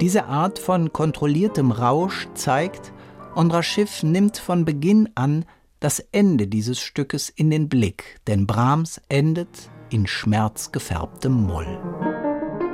Diese Art von kontrolliertem Rausch zeigt, Ondraschif nimmt von Beginn an das Ende dieses Stückes in den Blick, denn Brahms endet in schmerzgefärbtem Moll.